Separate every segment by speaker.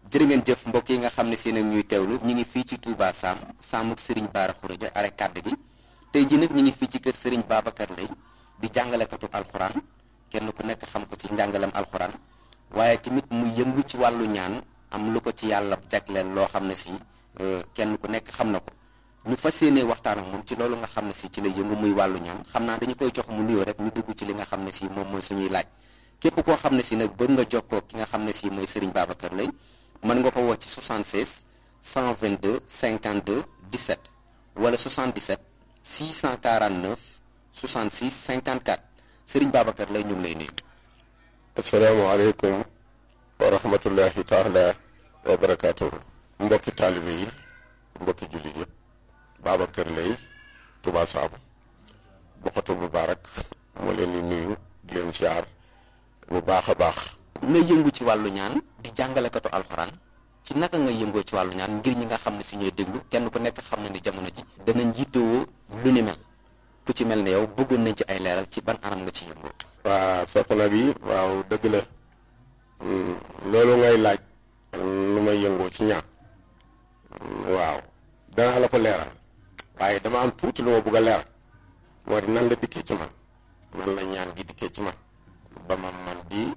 Speaker 1: jërë ngeen jëf mbokk yi nga xam ne si nag ñuy teewlu ñu ngi fii ci Touba Sam Samuk Serigne Bara Khourédia are kàdd gi tey ji nag ñu ngi fii ci kër Serigne Babacar Lay di jàngalekatu alxuraan kenn ku nekk xam ko ci njàngalam alxuraan waaye tamit mu yëngu ci wàllu ñaan am lu ko ci yàlla jagleel loo xam ne si kenn ku nekk xam na ko ñu fas yéenee waxtaan ak moom ci loolu nga xam ne si ci la yëngu muy wàllu ñaan xam naa dañu koy jox mu nuyoo rek ñu dugg ci li nga xam ne si moom mooy suñuy laaj képp koo xam ne si nag bëgg nga jokkoo ki nga xam ne si mooy Serigne Babacar Lay mën nga ko woo ci 76 122 52 17 wala 77 649 66 54 Serigne Babacar Lay ñu ngi lay nuyu.
Speaker 2: asalaamaaleykum wa rahmatullahi taala wa barakaatuhu. mbokki taalibe yi mbokki jullit yëpp Babacar Lay Touba Sam Bokhatul Moubarak moo leen di nuyu di leen siyaar bu baax a baax.
Speaker 1: nga yëngu ci wàllu ñaan di jàngalekatu alxuraan ci naka nga yëngoo ci wàllu ñaan ngir ñi nga xam ne si ñooy déglu kenn ku nekk xam na ni jamono ji danañ yittewoo lu ni mel ku ci mel ne yow bëggoon nañ ci ay leeral ci ban anam nga ci yëngoo.
Speaker 2: waa soxna bi waaw dëgg la loolu ngay laaj lu may yëngoo ci ñaan waaw danaa la ko leeral waaye dama am tuuti lu ma bëgg a leeral moo di nan la dikkee ci man nan la ñaan gi dikkee ci man ba ma man di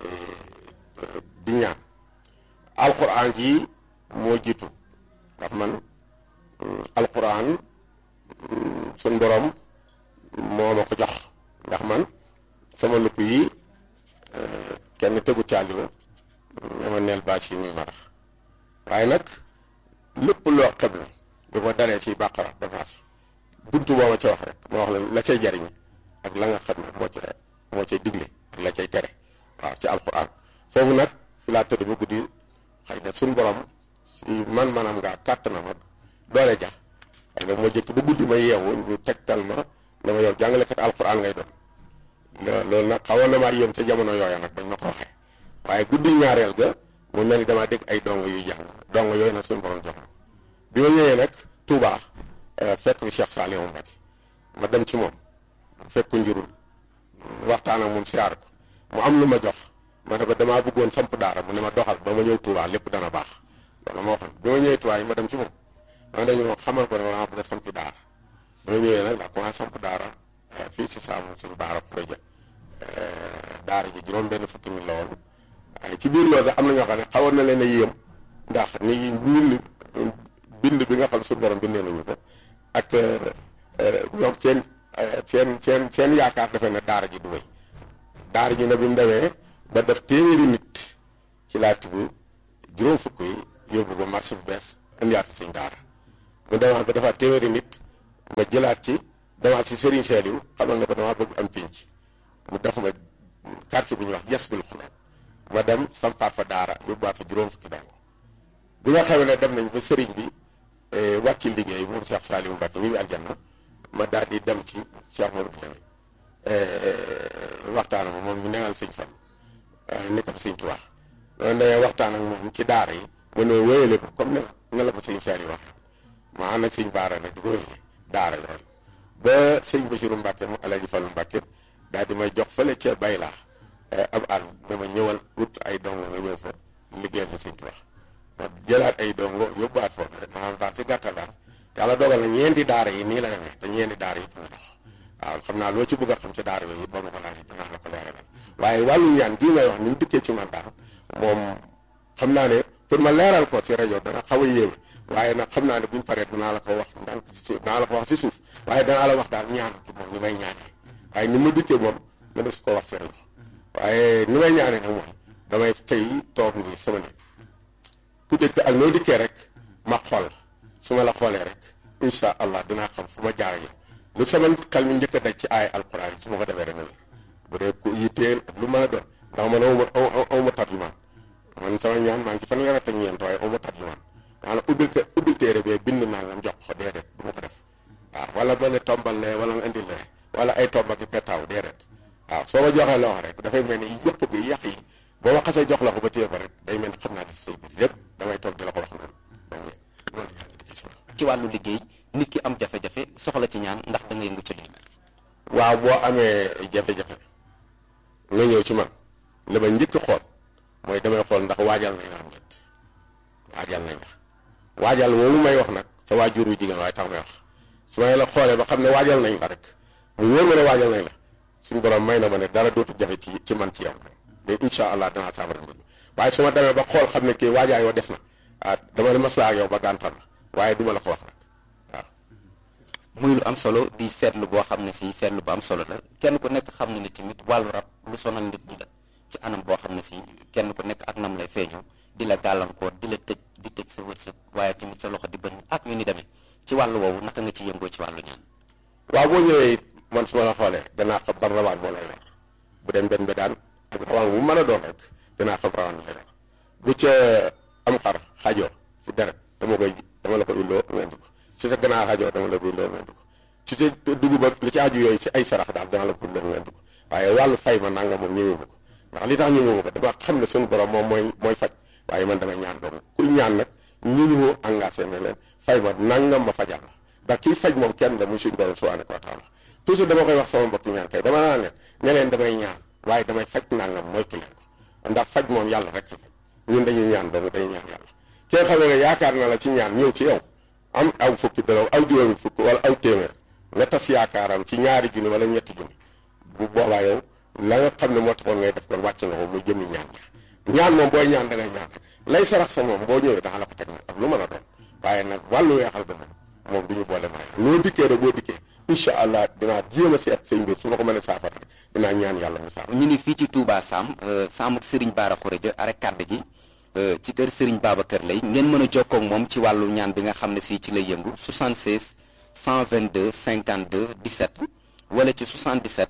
Speaker 2: ñaan alquran ji moo jiitu ndax man alquran suñ borom moo ma ko jox ndax man sama lupp yi kenn tegu caaliwu dama neel bâche yi muy marax waaye nag lépp loo xam ne di ko daree ci bàqara damaas buntu boo ma ca wax rek ma wax la cay jariñ ak la nga xam ne moo cay digle ak la cay tere waaw ci alquran foofu nag fi laa tëdd ba guddi xëy na suñ borom si man-manam ngaa kàtt na ma doole jax xëy na moo jëkk ba guddi ma yeewu ñu tegtal ma ne ma yow jàngalekat alquran ngay doon loolu nag xawoon na maa yéem ca jamono yooya nag bañ ma ko waxee waaye guddi ñaareel ga mu mel ni damaa dégg ay dong yuy jàng dong yooyu nag suñu borom jox ma bi ma ñëwee nag Touba fekk fi Cheikh Saliou Mbacké ma dem ci moom fekk ko njurul waxtaan ak moom siyaar ko mu am lu ma jox ma ne ko damaa bëggoon samp daara mu ne ma doxal ba ma ñëw Touba lépp dana baax loolu ma waxoon bi ma ñëwee Touba yi ma dem ci moom ma dañu xamal ko ne ma bëgg a sampi daara ba ma ñëwee nag daa commencé samp daara fii si Sam suñu Bara Khourédia daara ji juróom benn fukki mi la woon waaye ci biir loolu sax am na ñoo xam ne xawoon na leen a yéem ndax ni bind bi nga xam suñu borom bindee nañu ko ak ñoom seen yaakaar defe ne daara ji du wéy daara ji nag bi mu demee ba def téeméeri nit ci laa tibb juróom fukk yi yóbbu ba marché bu bees indiwaat fi suñ daara mu demaat ba defaat téeméeri nit ma jëlaat ci demaat si Serigne Saliou xamal ne ko dama bëgg am pinc mu def ma quartier bu ñuy wax Yasbul Xuloob ma dem sampaat fa daara yóbbuwaat fa juróom fukki dongo bi nga xamee ne dem nañ ba Serigne bi wàcc liggéey moom Cheikh Saliou Mbacké mi ngi aljanna ma daal di dem ci Cheikh Mamadou Lay waxtaan ak moom ñu negal sëñ fan nekkal sëñ Tuubaa loolu dañuy waxtaan ak moom ci daara yi mu ne wéyale ko comme ne la ko sëñ Saliou waxee ma ànd ak sëñ Bara nag di ko wéyale daara yooyu ba sëñ Bassirou Mbacké mu Alaaji Fallu Mbacké daal di may jox fële ca Baylaa ab àll dama ñëwal wut ay dongo nga ñëw fa liggéeyal fa sëñ Tuubaa ma jëlaat ay dongo yóbbuwaat foofu rek maanaam daal si gàttal daal yàlla dogal na ñeenti daara yi nii la demee te ñeenti daara yëpp nga dox waaw xam naa loo ci bëgg a xam ci daara yooyu yëpp ba ma ko laajee dinaa la ko leeralal waaye wàllu ñaan gii ngay wax ni mu dikkee ci man daal moom xam naa ne pour ma leeral ko ci rajo dana xaw a yéeme waaye nag xam naa ne buñ paree dinaa la ko wax ndànk ci suuf dinaa la ko wax ci suuf waaye danaa la wax daal ñaan ki moom ni may ñaanee waaye ni ma dikkee moom ma des ko wax ci rajo waaye ni may ñaanee nag mooy damay xëy toog nii sama néeg ku dëkk ak noo dikkee rek ma xool su ma la xoolee rek incha allah dinaa xam fu ma jaar yow lu sama xel mi njëkk a daj ci ay alquran yi su ma ko defee rek nga wér bu dee ku yitteel ak lu mën a doon ndax man aw ma tarjumaan man sama ñaan maa ngi ci fanweer ak ñeent waaye aw ma tarjumaan maanaam ubbil téere bee bind naa nga jox ko déedéet du ma ko def waaw wala ma ne tombal lee wala nga indil lee wala ay tomb ak i petaaw déedéet waaw soo ma joxee loo rek dafay mel ni yëpp gi yàq yi boo ma xasee jox la ko ba téye ko rek day mel ni xam naa di say biir lépp damay toog di la ko wax noonu
Speaker 1: ci wàllu liggéey nit ki am jafe-jafe soxla ci ñaan ndax da nga yëngu ci li mel.
Speaker 2: waaw boo amee jafe-jafe nga ñëw ci man li ma njëkk xool mooy damay xool ndax waajal na nga am nit waajal nañ la waajal moomu may wax nag sa waajur wu jigéen waaye tax may wax su may la xoolee ba xam ne waajal nañ la rek mu wóor ma ne waajal nañ la suñu borom may na ma ne dara dootu jafe ci man ci yow mais incha allah danaa saafara mbir mi waaye su ma demee ba xool xam ne kii waajaay yoo des na dama ne maslaa ak yow ba gàntal la waaye duma la ko wax nag waaw.
Speaker 1: muy lu am solo di seetlu boo xam ne si seetlu bu am solo la kenn ku nekk xam ne ni tamit wàllu rab lu sonal nit ñi la ci anam boo xam ne si kenn ku nekk ak nam lay feeñoo di la gàllankoor di la tëj di tëj sa wërsëg waaye tamit sa loxo di bënn ak yu ni demee ci wàllu woowu naka nga ci yëngoo ci wàllu ñaan.
Speaker 2: waaw boo ñëwee man su ma la xoolee danaa xam ban rawaan moo lay lor bu dem benn daan ak rawaan bu mën a doon rek danaa xam rawaan lay lor bu ca am xar xajoo si deret dama la ko illoo nga indi ko si sa ganaar xajoo dama la ko illoo nga indi ko si sa dugub ak li ci aju yooyu si ay sarax daal dama la ko illoo nga indi ko waaye wàllu fay ma nanga moom ñëwee ma ko ndax li tax ñëwee ma ko dama xam ne suñu borom moom mooy faj waaye man damay ñaan doon kuy ñaan nag ñu engagé na leen fay ma nangam ma fajal la ndax kii faj moom kenn la muy suñu borom subhanahu wa taala toujours dama koy wax sama mbokki ñaan kay dama naan leen ne leen damay ñaan waaye damay faj nangam moytu leen ko ndax faj moom yàlla rek la ñun dañuy ñaan doon dañuy ñaan yàlla ki nga xam ne yaakaar na la ci ñaan ñëw ci yow am aw fukki dërëm aw juróomi fukk wala aw téeméer nga tas yaakaaram ci ñaari junni wala ñetti junni bu boobaa yow la nga xam ne moo taxoon ngay def kon wàcc nga ko muy jëmmi ñaan moom booy ñaan da ngay ñaan rek lay sarax sa moom boo ñëwee danga la ko teg nag ak lu mën a doon waaye nag wàllu weexal ba moom du ñu boole maay loo dikkee rek boo dikkee incha allah dinaa jéem a seet say mbir su ma ko mënee saafara rek dinaa ñaan yàlla mu saafara.
Speaker 1: ñu ngi fii ci Touba Sam Sam ak Serigne Bara Khourédia arrêt kàdd gi ci kër Serigne Babacar Lay ngeen mën a jokkoo ak moom ci wàllu ñaan bi nga xam ne si ci lay yëngu 76 122 52 17 wala ci 77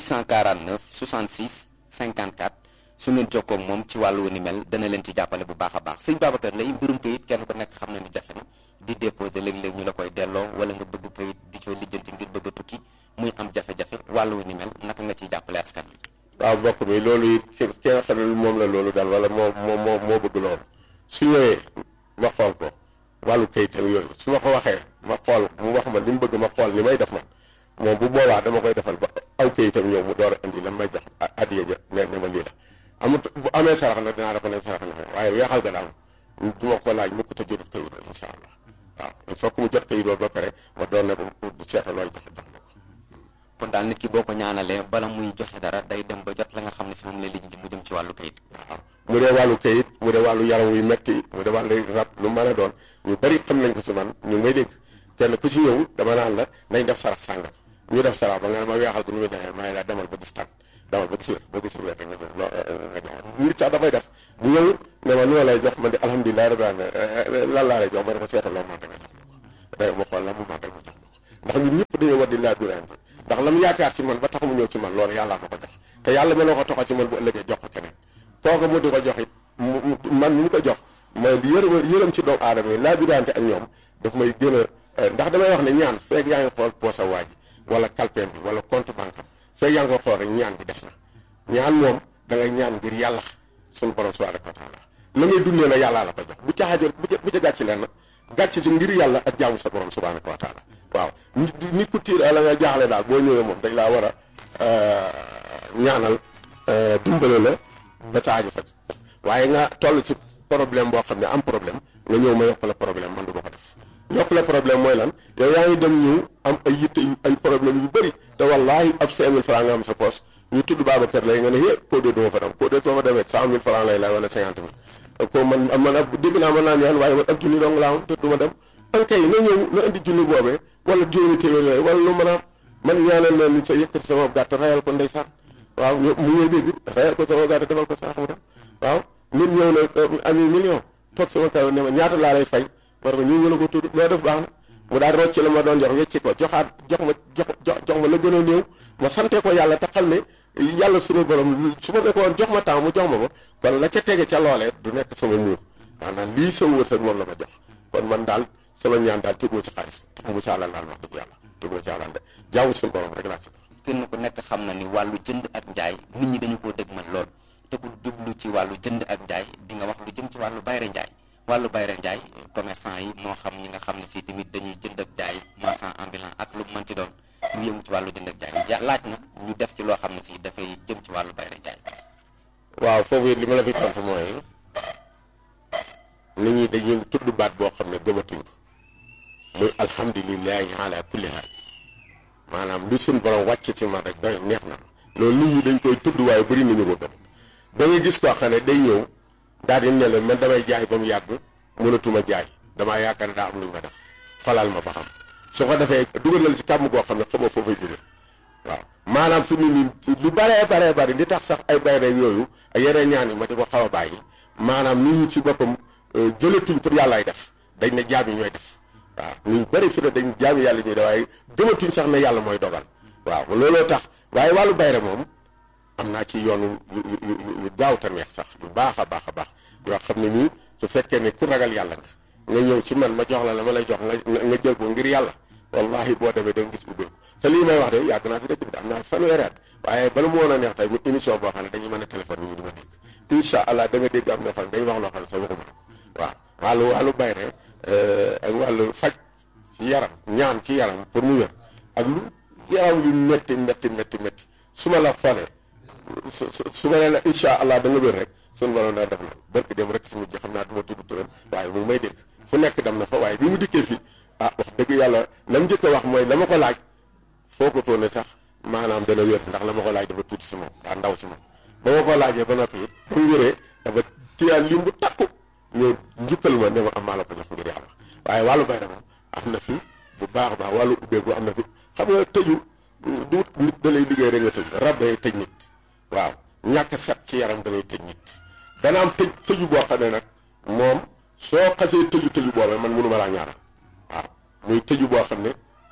Speaker 1: 649 66 54 su ngeen jokkoo ak moom ci wàllu ni mel dana leen ci jàppale bu baax a baax Serigne Babacar Lay mbirum kayit kenn ku nekk xam na ni jafe na di déposé léeg-léeg ñu la koy delloo wala nga bëgg kayit di coo lijjanti ngir bëgg a tukki muy am jafe-jafe wàllu ni mel naka nga ciy jàppale askan wi.
Speaker 2: waaw mbokk mi loolu it ki nga xam ne moom la loolu daal wala moo bëgg loolu su ñëwee ma xool ko wàllu kayitam yooyu su ma ko waxee ma xool mu wax ma li mu bëgg ma xool ni may def man moom bu boobaa dama koy defal ba aw kayitam ñëw mu door a indi la may jox addiya ja ne ma lii la amut bu amee sarax nag dinaa la ko ne sarax na waaye weexal ga daal du ma ko laaj mukk te jotut kayit la incha allah waaw il faut que mu jot kayit ba pare ma doon ne ko seeta looy jox na ko.
Speaker 1: kon daal nit ki boo ko ñaanalee bala muy joxe dara day dem ba jot la nga xam ne si moom lay lijjanti mu jëm ci wàllu kayit.
Speaker 2: waaw mu dee wàllu kayit mu dee wàllu yaram wuy metti mu dee wàllu rab lu mën a doon ñu bari xam nañ ko si man ñu may dégg kenn ku si ñëw dama naan la nañ def sarax sàngam ñu def sarax ba nga ne ma weexal ko nu muy defee may la demal ba gis tànn demal ba gis wér ba gis wér rek nga jox nit sax dafay def bu ñëw ne ma lu ma lay jox man di alhamdulilah rabbil alamin lan laa lay jox ma dafa seetal loo mën nga jox ma ko day ma xool la mu mën rek ma jox ma ko ndax ñun ñëpp dañoo war di laa durante ndax la mu yaakaar ci man ba tax mu ñëw ci man loolu yàlla ma ko jox te yàlla mënoo ko toxal ci man bu ëllëgee jox ko keneen kooku mu di ko jox it man mi mu ko jox mooy yërëm ci doomu aadama yi laa durante ak ñoom daf may gën a ndax damay wax ne ñaan feeg yaa ngi xool poosa waa ji wala kalpeem bi wala compte banque am feeg yaa ngi ko xool rek ñaan bi des na ñaan moom da ngay ñaan ngir yàlla suñu borom subhanahu wa taala la ngay dundee na yàllaa la ko jox bu ca xaajoon bu ca gàcc leen na gàcc ci ngir yàlla ak jaamu sa borom subhanahu wa taala waaw nit ku tiir la nga jaaxle daal boo ñëwee moom dañ laa war a ñaanal dimbale la ba sa aajo faj waaye nga toll ci problème boo xam ne am problème nga ñëw ma yokk la problème man du ma ko def yokk la problème mooy lan yow yaa ngi dem ñëw am ay yitte ay problème yu bëri te wallaahi ab 5000 francs nga am sa poche ñu tudd Babacar Lay nga ne hé Codé du ma fa dem Codé soo fa demee 100000 francs lay wala 50000 ko man dégg naa mën naa ñaan waaye man ab junni dong laa am te du ma dem an kay na ñëw na indi junni boobee wala juróomi téeméer yooyu wala lu mën a man ñaanal leen ni sa yëkkati sama gàtt rayal ko ndeysaan waaw mu ñëw dégg rayal ko sama gàtt defal ko sarax mu dem waaw nit ñëw na ami million toog sama kaw ne ma ñaata laa lay fay war ko ñu la ko tudd loo def baax na mu daal rocci la ma doon jox wecci ko jox ma la gën a néew ma sante ko yàlla te xam ne yàlla suñu borom su ma nekkoon jox ma temps mu jox ma ko kon la ca tege ca loolee du nekk sama muur maanaam lii sama wërsëg moom la ma jox kon man daal sama ñaan daal teguma ci xaalis teguma ci àlal daal wax dëgg yàlla teguma ci àlal de jaamu suñu borom rek laa si def.
Speaker 1: kenn ku nekk xam na ni wàllu jënd ak njaay nit ñi dañu koo dëgmal lool te ku jublu ci wàllu jënd ak njaay di nga wax lu jëm ci wàllu bayre njaay wàllu bayre njaay commerçant yi moo xam ñi nga xam ne si tamit dañuy jënd ak jaay marchand ambulant ak lu mën ci doon ñu yëngu ci wàllu jënd ak jaay laaj na ñu def ci loo xam ne si dafay jëm ci wàllu bayre njaay.
Speaker 2: waaw foofu li ma la fi tontu mooy nit ñi dañuy tudd baat boo xam ne gëmatuñ ko muy alhamdulilahi ala kulli haal maanaam lu suñ borom wàcc ci man rek doy neex na loolu nit ñi dañ koy tudd waaye bëri nañu ko gëm da ngay gis koo xam ne day ñëw daal di ne la man damay jaay ba mu yàgg mënatuma jaay damaa yaakaar ne daa am lu ñu ma def falal ma ba xam su ko defee dugalal si kàmm goo xam ne xamoo foo fay jóge waaw maanaam fi mu nii lu baree bari li tax sax ay bay rek yooyu ak yeneen ñaan yi ma di ko xaw a bàyyi maanaam nit ñi si boppam jëlatuñ pour yàllaay def dañ ne jaam yi ñooy def waaw ñu bëri fi ne dañ jaam yàlla ñuy def waaye gëmatuñ sax ne yàlla mooy dogal waaw looloo tax waaye wàllu bayre moom am naa ci yoonu yu gaaw te neex sax yu baax a baax yoo xam ne nii su fekkee ne ku ragal yàlla nga ñëw ci man ma jox la ma lay jox nga jël ko ngir yàlla wallahi boo demee da nga gis ubbeeku te lii may wax de yàgg naa ci dëkk bi am naa fanweeri at waaye bala mu woon a neex tey mu émission boo xam ne dañuy mën a téléphone yi ñu di ma dégg incha allah da nga dégg am na xam ne dañuy wax loo xam ne sa waxuma ko waaw wàllu bayre ak wàllu faj ci yaram ñaan ci yaram pour mu wér ak lu yaram yu métti su ma la xoolee su ma nee la incha allah da nga wér rek suñu borom daa def na barki dem rek si mujj xam naa du ma tudd turam waaye mu ngi may dégg fu nekk dem na fa waaye bi mu dikkee fii wax dëgg yàlla la mu njëkk a wax mooy la ma ko laaj foo ko toone sax maanaam dana wér ndax la ma ko laaj dafa tuuti si moom daa ndaw si moom ba ma ko laajee ba noppi it ba mu wéree dafa téyal lim bu takku ñëw njukkal ma ne ma am maa la ko jox ngir yàlla waaye wàllu bayra moom am na fi bu baax a baax wàllu ubbeeku am na fi xam nga tëju du nit da lay liggéey rek nga tëj rab day tëj nit waaw ñàkk set ci yaram da lay tëj nit dana am tëju boo xam ne nag moom soo xasee tëju boobee man mënu ma laa ñaaral waaw muy tëju boo xam ne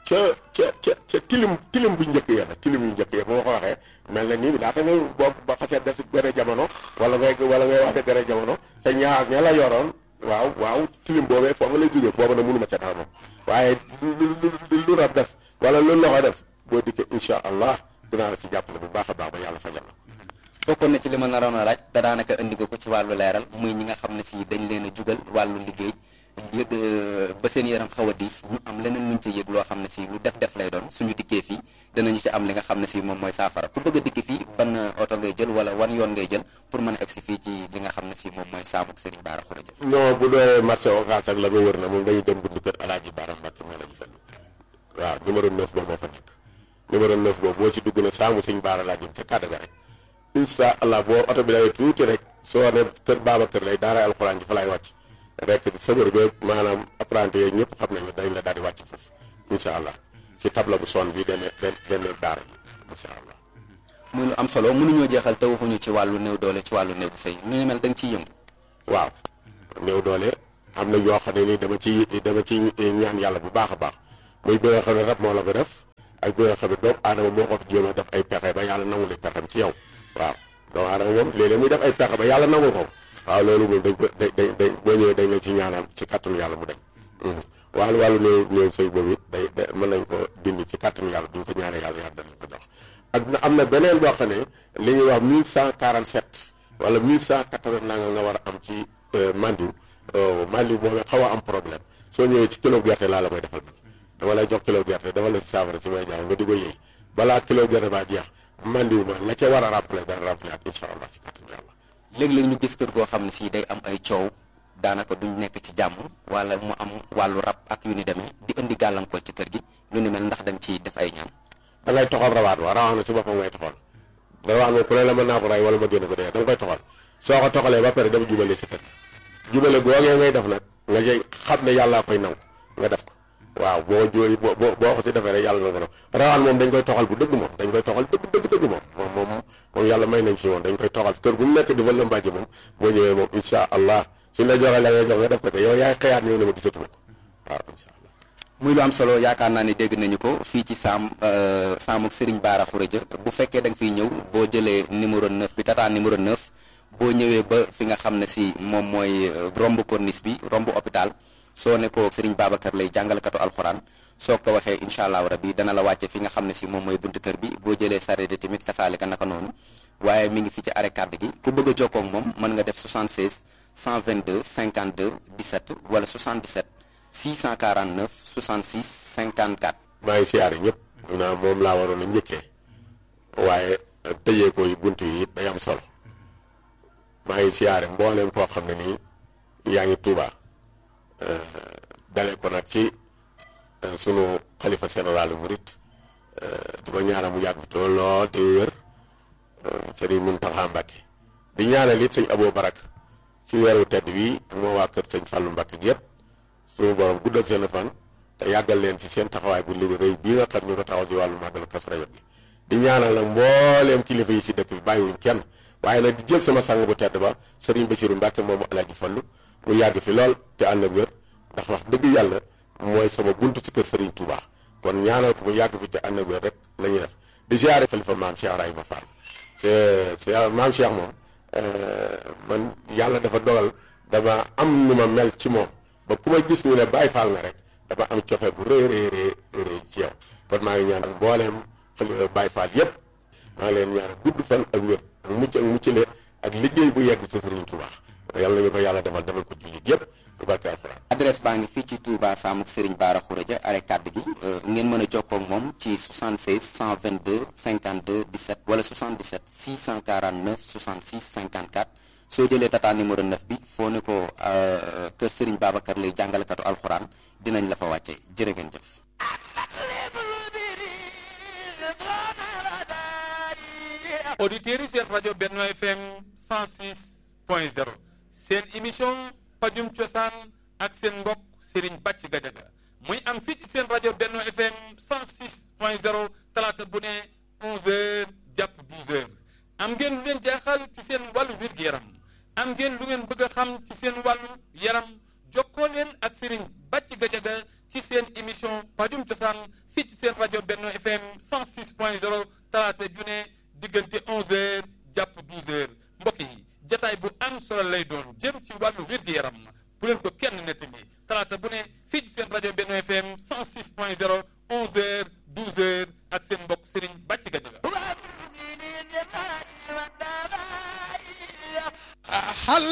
Speaker 2: ca tilim bu njëkk ya la tilim yu njëkk ya ba ma ko waxee mel na nii laata nga boobu ba xasee des gën a jamono wala ngay wax de gën a jamono sa ñaar ña la yoroon waaw tilim boobee foo nga lay jógee boobu nag mënu ma ca dara moom waaye lu rab def wala lu loxo def boo dikkee incha allah dinaa la si jàppale bu baax a baax ba yàlla fajal la
Speaker 1: bokkoon na ci li ma naroon a laaj da daanaka indi nga ko ci wàllu leeral muy ñi nga xam ne si dañ leen a jugal wàllu liggéey yëg ba seen yaram xaw a diis ñu am leneen luñ ci yëg loo xam ne si lu def lay doon suñu dikkee fii danañu ci am li nga xam ne si moom mooy saafara ku bëgg a dikki fii ban oto ngay jël wala wan yoon ngay jël pour mën a egsi fii ci li nga xam ne si moom mooy saamuk Serigne Bara Khourédia.
Speaker 2: non bu dee marché Ocass ak la nga wër na moom dañuy dem buntu kër Alaaji Bara Mbacke moo la ñu fenn waaw numéro 9 boobu moo fa nekk numéro 9 boobu boo ci dugg na saamu Serigne Bara laa jëm ca kàddu ga rek incha allah boo oto bi lay tuuti rek soo ne kër Babacar lay daara alxuraan ji fa laay wàcc rek sëbër bi maanaam apprenti yooyu ñëpp xam nañu dañ la daal di wàcc foofu incha allah si table bu son bi demee daara ji incha allah.
Speaker 1: muy lu am solo mënuñoo jeexal te waxuñu ci wàllu néew doole ci wàllu néegu sëy nu ñu mel da nga ciy yëngu.
Speaker 2: waaw néew doole am na yoo xam ne ni dama ci ñaan yàlla bu baax a baax muy bi nga xam ne rab moo la ko def ak bi nga xam ne doomu aadama moo ko jéem a def ay pexe ba yàlla nangu li pexem ci yow waaw doomu aadama moom léeg-léeg muy def ay pexe ba yàlla nangu ko. waaw loolu moom dañ ko day boo ñëwee dañ la ci ñaanal ci kàttanu yàlla mu dañ wàllu néew sëy boobu it day mën nañ ko dindi ci kàttanu yàlla duñ ko ñaanee yàlla danañ ko jox ak am na beneen boo xam ne li ñuy wax 1147 wala 1180 nanga nga war a am ci mandiw moom xaw a am problème soo ñëwee ci kilo gerte laa la koy defal dama lay jox kilo gerte dafa la si saafara si may jaay nga di ko yëy balaa kilo gerte baa jeex mandiw ma la ca war a remplir dana remplir at incha allah ci kàttanu yàlla
Speaker 1: léeg-léeg ñu gis kër goo xam ne si day am ay coow daanaka duñ nekk ci jàmm wala mu am wàllu rab ak yu ni demee di indi gàllankoor ci kër gi lu ni mel ndax dañ ciy def ay ñaan.
Speaker 2: da ngay toxal rawaan na si boppam ngay toxal rawaan moom ku ne la mën naa ko ray wala ma génn ko dee da nga koy toxal soo ko toxalee ba pare dama jubale si kër jubale googee ngay def nag nga jëy xam ne yàllaa koy nangu nga def ko waaw boo jooy boo ko si defee rek yàlla na ko def rawaan moom dañ koy toxal bu dëgg moom dañ koy toxal dëgg moom yàlla may nañ si moom dañ koy toxal kër gu mu nekk di fa lëmbaaji moom boo ñëwee moom incha allah suñ la joxee la ngay jox nga def ko te yow yaay xëyaat ñëw ne ma gisatuma ko waaw incha allah.
Speaker 1: muy lu am solo yaakaar naa ne dégg nañu ko fii ci saamuk Serigne Bara Khourédia bu fekkee da nga fiy ñëw boo jëlee numéro 9 bi tata numéro 9 boo ñëwee ba fi nga xam ne si moom mooy romb corniche bi romb hôpital soo ne ko Serigne Babacar lay jàngalekatu alxuraan soo ko waxee incha allahu rabi dana la wàcce fi nga xam ne si moom mooy buntu kër bi boo jëlee sareet tamit kasaalika naka noonu waaye mi ngi fi ci arrêt carte gi ku bëgg a jokkoo ak moom mën nga def 76 122 52 17 wala 77 649 66 54.
Speaker 2: maa ngi siyaare ñëpp naa moom laa waroon a njëkkee waaye tëjee ko yi bunt yi day am solo maa ngi siyaare mbooleem koo xam ne nii yaa ngi Touba dale ko nag ci sunu xalifa général murit di ko ñaanal mu yàgg fi lool te wér sëriñ Muntaxa Mbàkke di ñaanal it sëñ Abou Barak ci weeru tedd wi ak moo waa kër sëñ Fallu Mbàkke gi yëpp suñu borom guddal seen fan te yàggal leen ci seen taxawaay bu liggéey rëy bii nga xam ñu ko taxaw ci wàllu màggalu Kazu Rajab gi di ñaanal nag mbooleem kilifa yi ci dëkk bi bàyyiwuñ kenn waaye nag di jël sama sang bu tedd ba sëriñ Bassirou Mbàkke moomu Alaaji Fallu mu yàgg fi lool te ànd ak wér ndax wax dëgg yàlla mooy sama buntu ci kër Serigne Touba kon ñaanal ko mu yàgg fi te ànd ak wér rek la ñuy def di ziare xalifa maam Cheikh Ibrahima Fall c'est maam Cheikh moom man yàlla dafa dogal dama am nu ma mel ci moom ba ku ma gis ñu ne Baye Fall nga rek dama am cofe bu rëy ci yow kon maa ngi ñaan ak mbooleem Baye Fall yépp maa ngi leen ñaan gudd fan ak wér ak muccale ak liggéey bu yegg ci Serigne Touba yàlla nañu ko yàlla defal ko jullit yépp bu barke alxuraan.
Speaker 1: adresse baa ngi fii ci Touba Samuk Serigne Bara Khourédia arrêt kàdd gi ngeen mën a jokkoo ak moom ci 76 122 52 17 wala 77 649 66 54 soo jëlee tata numéro 9 bi foo ne ko kër Serigne Babacar lay jàngalekatu alxuraan dinañ la fa wàcce jërë ngeen jëf.
Speaker 3: auditeurs yi seen rajo Benno FM 106.0 seen émission pajum cosaan ak seen mbokk Serigne Bàcci Gajaga muy am fii ci seen rajo Benno FM 106.0 talaata bu ne 11h jàpp 12h am ngeen lu leen jaaxal ci seen wàllu wér-gu-yaram am ngeen lu ngeen bëgg a xam ci seen wàllu yaram jokkoo leen ak Serigne Bàcci Gajaga ci seen émission pajum cosaan fii ci seen rajo Benno FM 106.0 talaata ju ne diggante 11h jàpp 12h mbokk yi jataay bu am solo lay doon jëm ci wàllu wér-gu-yaram bu leen ko kenn nettali talaata bu ne fii ci seen rajo Benno FM 106.0 11h 12h ak seen mbokk Serigne Bàcci Gajaga